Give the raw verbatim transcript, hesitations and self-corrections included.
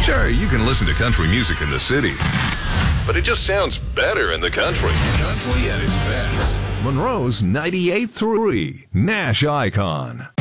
Sure, you can listen to country music in the city, but it just sounds better in the country. Country at its best. Monroe's ninety-eight point three, Nash Icon.